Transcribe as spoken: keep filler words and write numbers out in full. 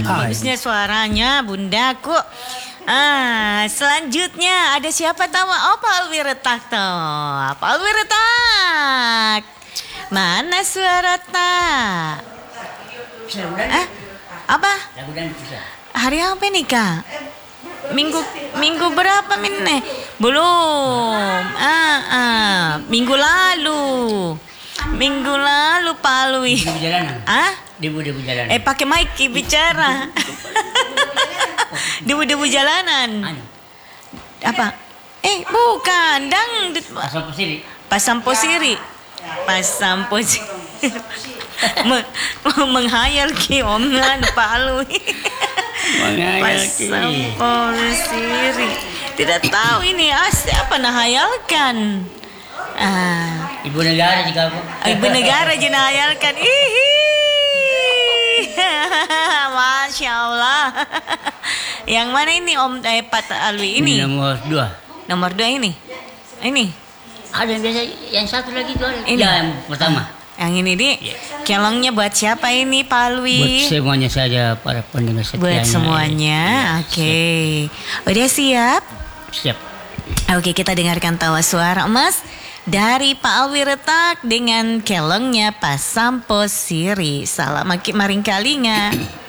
Bagusnya suaranya bundaku. Ah, selanjutnya ada siapa tahu? Oh, Pak Alwi Retak toh. Pak Alwi Retak. Mana suara tak? Ah, apa? Hari apa nih Kak? Minggu minggu berapa nih? Belum. Ah, ah, minggu lalu. Minggu lalu Pak Alwi. Ah? Debu-debu jalanan. Eh pakai mic bicara. Debu-debu jalanan. Apa? Eh bukan, dangdut. Pasang Siri. Pasang Posiri. Pasang Posiri. Men menghayal ki omongan Pak Alwi. Pasang Posiri. Tidak tahu ini asli apa nahayalkan. Ah. Ibu negara juga apa? Ibu negara je nahayalkan. Ihi. Masya Allah. Yang mana ini Om eh, Pak Alwi ini? Nomor dua. Nomor dua ini. Ini. Ada yang biasa, yang satu lagi itu ada. Ini. Ya, yang pertama. Yang ini di. Yes. Kelongnya buat siapa ini Pak Alwi? Buat semuanya saja para pendengar setianya. Buat semuanya. Ya, Oke. Okay. Udah siap? Siap. Oke, okay, kita dengarkan tawa suara emas dari Pak Alwi Retak dengan kelongnya Pasang Posiri. Salam maring kalinga.